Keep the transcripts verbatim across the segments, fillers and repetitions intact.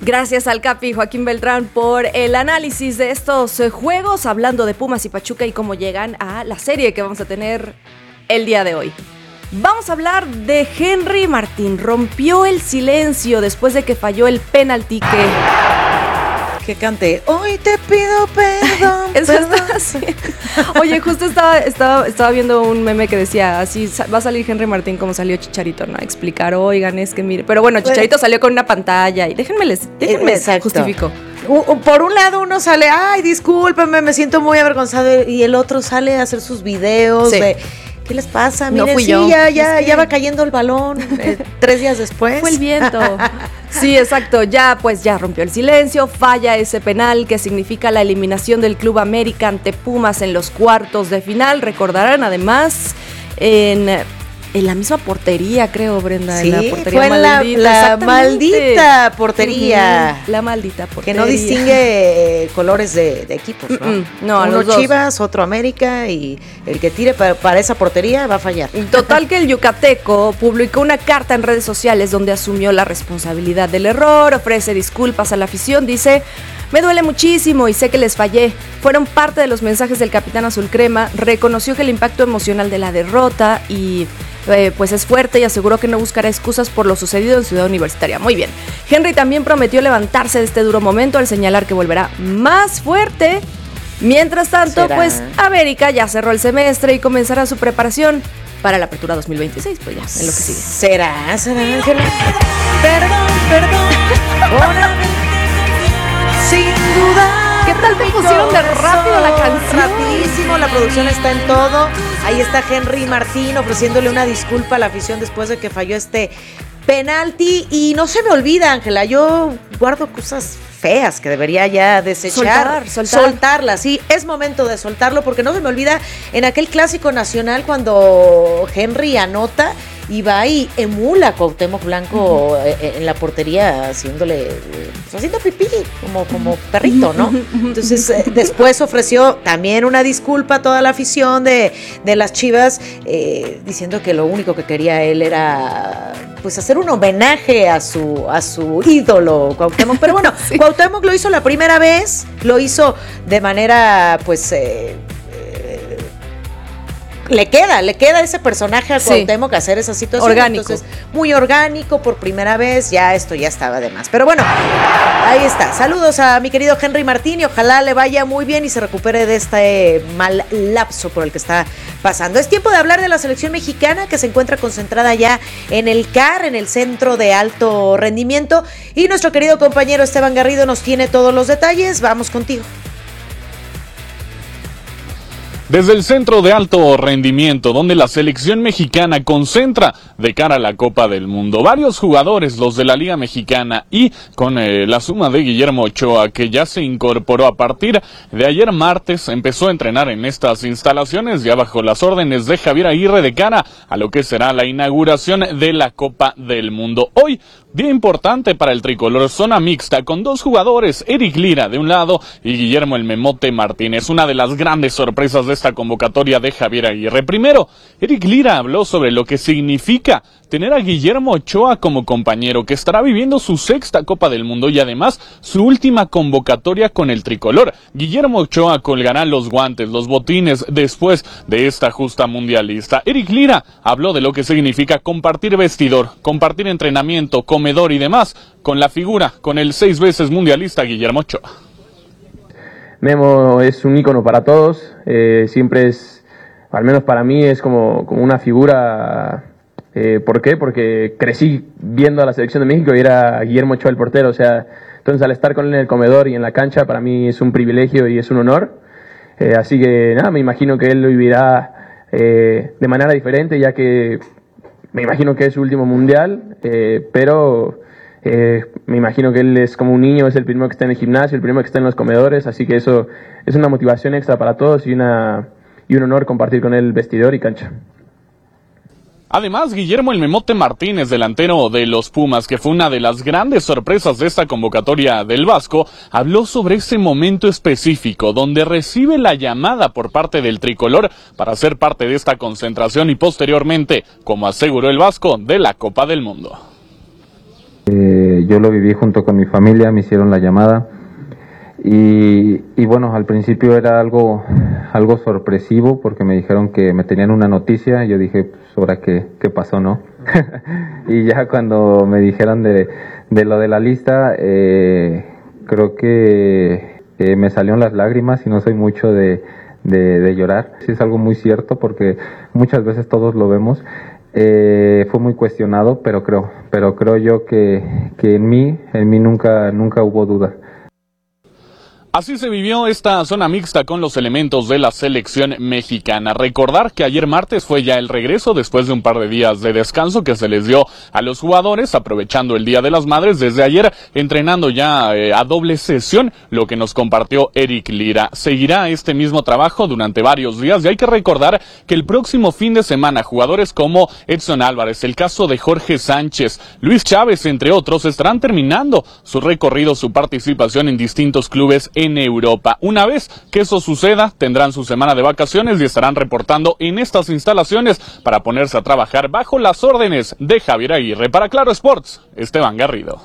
Gracias al Capi Joaquín Beltrán por el análisis de estos eh, juegos, hablando de Pumas y Pachuca y cómo llegan a la serie que vamos a tener el día de hoy. Vamos a hablar de Henry Martín. Rompió el silencio después de que falló el penalti que... Que cante, hoy te pido perdón. Eso perdón. está así. Oye, justo estaba, estaba, estaba viendo un meme que decía, así va a salir Henry Martín como salió Chicharito, ¿no? A explicar, oigan, es que mire... Pero bueno, Chicharito salió con una pantalla y déjenme les, déjenme Exacto. justifico. Por un lado uno sale, ay, discúlpeme, me siento muy avergonzado, y el otro sale a hacer sus videos Sí. de... ¿Qué les pasa? Miren, No fui sí, yo. ya, ya, Es que... ya va cayendo el balón eh, tres días después. Fue el viento. Sí, exacto. Ya, pues ya rompió el silencio, falla ese penal que significa la eliminación del Club América ante Pumas en los cuartos de final. Recordarán además en... En la misma portería, creo, Brenda. Sí, en la portería fue en maldita. la, la maldita portería. Uh-huh, la maldita portería. Que no distingue eh, colores de, de equipos, ¿no? Uh-uh, no, Uno los dos. Chivas, otro América, y el que tire para, para esa portería va a fallar. Total que el yucateco publicó una carta en redes sociales donde asumió la responsabilidad del error, ofrece disculpas a la afición, dice... Me duele muchísimo y sé que les fallé. Fueron parte de los mensajes del capitán azul crema. Reconoció que el impacto emocional de la derrota y eh, pues es fuerte y aseguró que no buscará excusas por lo sucedido en Ciudad Universitaria. Muy bien. Henry también prometió levantarse de este duro momento al señalar que volverá más fuerte. Mientras tanto, ¿Será? pues América ya cerró el semestre y comenzará su preparación para la apertura dos mil veintiséis. Pues ya, en lo que sigue. ¿Será? ¿Será, Ángela? Perdón, perdón. Ahora sin duda. ¿Qué tal te pusieron de rápido la canción? Rapidísimo, la producción está en todo. Ahí está Henry Martín ofreciéndole una disculpa a la afición después de que falló este penalti. Y no se me olvida, Ángela, yo guardo cosas feas que debería ya desechar. Soltar, soltar. Soltarlas, sí, es momento de soltarlo, porque no se me olvida en aquel clásico nacional cuando Henry anota y va y emula a Cuauhtémoc Blanco uh-huh. en la portería haciéndole, pues, haciendo pipí, como, como perrito, ¿no? Entonces eh, después ofreció también una disculpa a toda la afición de, de las Chivas, eh, diciendo que lo único que quería él era pues hacer un homenaje a su, a su ídolo, Cuauhtémoc. Pero bueno, sí. Cuauhtémoc lo hizo la primera vez, lo hizo de manera pues... Eh, Le queda, le queda ese personaje a Cuauhtémoc sí. hacer esa situación. Orgánico. Entonces, muy orgánico por primera vez, ya esto ya estaba de más. Pero bueno, ahí está. Saludos a mi querido Henry Martín y ojalá le vaya muy bien y se recupere de este mal lapso por el que está pasando. Es tiempo de hablar de la selección mexicana que se encuentra concentrada ya en el C A R, en el Centro de Alto Rendimiento. Y nuestro querido compañero Esteban Garrido nos tiene todos los detalles. Vamos contigo. Desde el Centro de Alto Rendimiento, donde la selección mexicana concentra de cara a la Copa del Mundo. Varios jugadores, los de la Liga Mexicana, y con eh, la suma de Guillermo Ochoa, que ya se incorporó a partir de ayer martes, empezó a entrenar en estas instalaciones, ya bajo las órdenes de Javier Aguirre, de cara a lo que será la inauguración de la Copa del Mundo. Hoy, día importante para el tricolor, zona mixta, con dos jugadores, Eric Lira de un lado y Guillermo el Memote Martínez, una de las grandes sorpresas de esta convocatoria de Javier Aguirre. Primero, Eric Lira habló sobre lo que significa tener a Guillermo Ochoa como compañero, que estará viviendo su sexta Copa del Mundo y además su última convocatoria con el tricolor. Guillermo Ochoa colgará los guantes, los botines después de esta justa mundialista. Eric Lira habló de lo que significa compartir vestidor, compartir entrenamiento, comedor y demás con la figura, con el seis veces mundialista Guillermo Ochoa. Memo es un ícono para todos, eh, siempre es, al menos para mí, es como, como una figura. Eh, ¿Por qué? Porque crecí viendo a la selección de México y era Guillermo Ochoa el portero, o sea, entonces al estar con él en el comedor y en la cancha, para mí es un privilegio y es un honor, eh, así que nada, me imagino que él lo vivirá eh, de manera diferente, ya que me imagino que es su último mundial, eh, pero... Eh, me imagino que él es como un niño, es el primero que está en el gimnasio, el primero que está en los comedores, así que eso es una motivación extra para todos y, una, y un honor compartir con él vestidor y cancha. Además, Guillermo el Memote Martínez, delantero de los Pumas, que fue una de las grandes sorpresas de esta convocatoria del Vasco, habló sobre ese momento específico donde recibe la llamada por parte del tricolor para ser parte de esta concentración y posteriormente, como aseguró el Vasco, de la Copa del Mundo. Eh, Eh, yo lo viví junto con mi familia, me hicieron la llamada. Y, y bueno, al principio era algo, algo sorpresivo porque me dijeron que me tenían una noticia. Y yo dije, pues, ¿ahora qué, qué pasó, no? Y ya cuando me dijeron de, de lo de la lista, eh, creo que eh, me salieron las lágrimas y no soy mucho de, de, de llorar. Sí, es algo muy cierto porque muchas veces todos lo vemos. Eh, fue muy cuestionado, pero creo, pero creo yo que, que en mí, en mí nunca, nunca hubo duda. Así se vivió esta zona mixta con los elementos de la selección mexicana. Recordar que ayer martes fue ya el regreso después de un par de días de descanso que se les dio a los jugadores, aprovechando el Día de las Madres, desde ayer entrenando ya eh, a doble sesión, lo que nos compartió Eric Lira. Seguirá este mismo trabajo durante varios días y hay que recordar que el próximo fin de semana jugadores como Edson Álvarez, el caso de Jorge Sánchez, Luis Chávez, entre otros, estarán terminando su recorrido, su participación en distintos clubes en Europa. Una vez que eso suceda, tendrán su semana de vacaciones y estarán reportando en estas instalaciones para ponerse a trabajar bajo las órdenes de Javier Aguirre. Para Claro Sports, Esteban Garrido.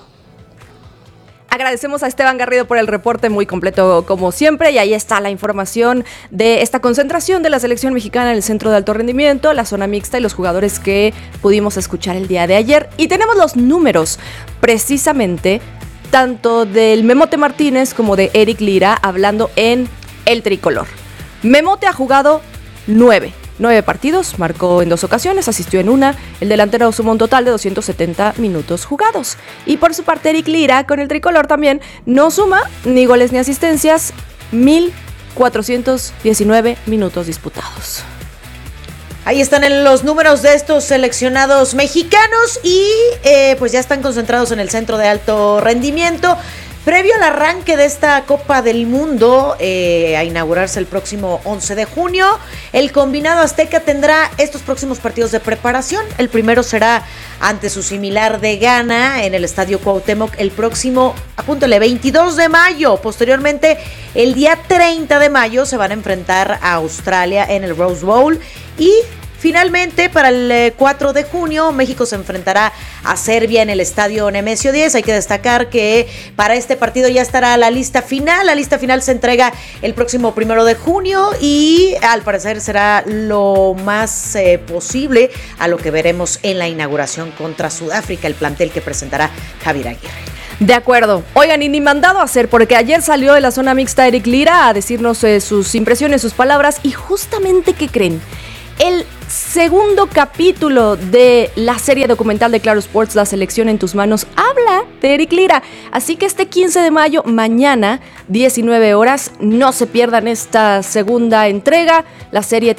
Agradecemos a Esteban Garrido por el reporte muy completo como siempre, y ahí está la información de esta concentración de la selección mexicana en el centro de alto rendimiento, la zona mixta y los jugadores que pudimos escuchar el día de ayer. Y tenemos los números precisamente tanto del Memote Martínez como de Eric Lira hablando en el tricolor. Memote ha jugado nueve, nueve partidos, marcó en dos ocasiones, asistió en una. El delantero sumó un total de doscientos setenta minutos jugados. Y por su parte Eric Lira con el tricolor también no suma ni goles ni asistencias, mil cuatrocientos diecinueve minutos disputados. Ahí están los números de estos seleccionados mexicanos y eh, pues ya están concentrados en el centro de alto rendimiento. Previo al arranque de esta Copa del Mundo, eh, a inaugurarse el próximo once de junio, el combinado azteca tendrá estos próximos partidos de preparación. El primero será ante su similar de Ghana en el Estadio Cuauhtémoc el próximo, apúntale, veintidós de mayo. Posteriormente, el día treinta de mayo se van a enfrentar a Australia en el Rose Bowl. Y finalmente, para el cuatro de junio, México se enfrentará a Serbia en el Estadio Nemesio diez. Hay que destacar que para este partido ya estará la lista final. La lista final se entrega el próximo primero de junio y al parecer será lo más eh, posible a lo que veremos en la inauguración contra Sudáfrica, el plantel que presentará Javier Aguirre. De acuerdo. Oigan, y ni mandado a hacer, porque ayer salió de la zona mixta Eric Lira a decirnos eh, sus impresiones, sus palabras, y justamente, ¿qué creen? El segundo capítulo de la serie documental de Claro Sports, La Selección en tus Manos, habla de Eric Lira. Así que este quince de mayo, mañana, diecinueve horas, no se pierdan esta segunda entrega. La serie